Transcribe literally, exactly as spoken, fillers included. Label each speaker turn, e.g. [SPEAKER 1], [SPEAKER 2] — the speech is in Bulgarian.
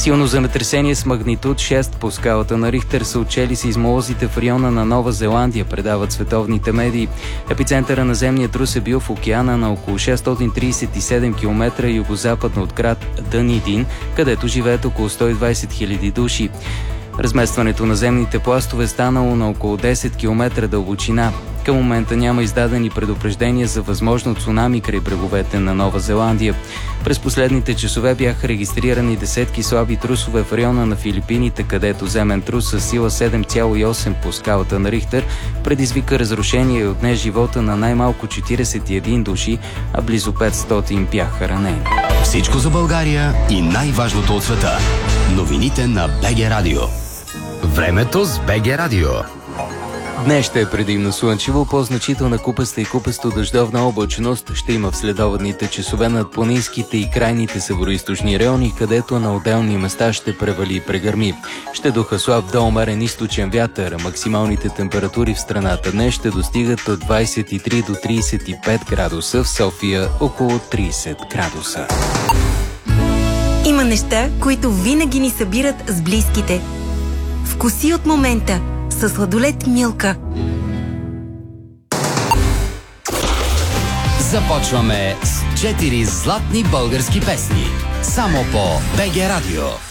[SPEAKER 1] Силно земетресение с магнитуд шест по скалата на Рихтер са отчели сеизмолозите в района на Нова Зеландия, предават световните медии. Епицентъра на земния трус е бил в океана на около шестстотин тридесет и седем километра югозападно от град Дънидин, където живеят около сто и двадесет хиляди души. Разместването на земните пластове е станало на около десет километра дълбочина. Към момента няма издадени предупреждения за възможно цунами край бреговете на Нова Зеландия. През последните часове бяха регистрирани десетки слаби трусове в района на Филипините, където земен трус със сила седем цяло и осем по скалата на Рихтер предизвика разрушение и отне живота на най-малко четиридесет и един души, а близо петстотин бяха ранени.
[SPEAKER 2] Всичко за България и най-важното от света. Новините на БГ Радио. Времето с БГ Радио.
[SPEAKER 1] Днес ще е предимно слънчево, по-значителна купаста и купасто-дъждовна облачност ще има в следобедните часове над планинските и крайните североизточни райони, където на отделни места ще превали и прегърми. Ще духа слаб до умерен източен вятър, а максималните температури в страната днес ще достигат от двадесет и три до тридесет и пет градуса, в София около тридесет градуса.
[SPEAKER 3] Има неща, които винаги ни събират с близките. Вкуси от момента с сладолед Милка.
[SPEAKER 2] Започваме с четири златни български песни. Само по БГ Радио.